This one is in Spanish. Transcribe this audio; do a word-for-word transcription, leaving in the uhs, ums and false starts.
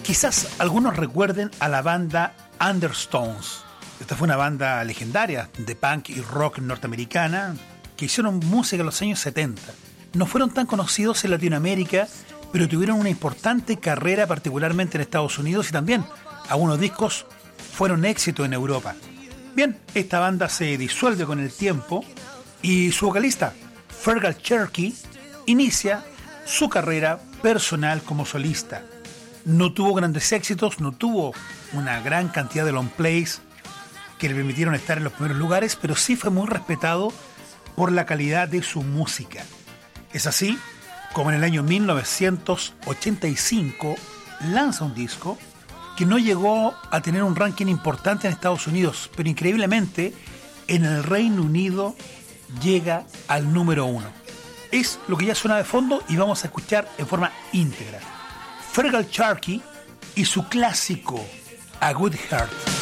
Quizás algunos recuerden a la banda Undertones. Esta fue una banda legendaria de punk y rock norteamericana que hicieron música en los años setenta. No fueron tan conocidos en Latinoamérica, pero tuvieron una importante carrera, particularmente en Estados Unidos, y también algunos discos fueron éxito en Europa. Bien, esta banda se disuelve con el tiempo y su vocalista, Feargal Cherokee, inicia su carrera personal como solista. No tuvo grandes éxitos, no tuvo una gran cantidad de long plays que le permitieron estar en los primeros lugares, pero sí fue muy respetado por la calidad de su música. Es así como en el año mil novecientos ochenta y cinco lanza un disco que no llegó a tener un ranking importante en Estados Unidos, pero increíblemente en el Reino Unido llega al número uno. Es lo que ya suena de fondo y vamos a escuchar en forma íntegra. Feargal Cherokee y su clásico A Good Heart.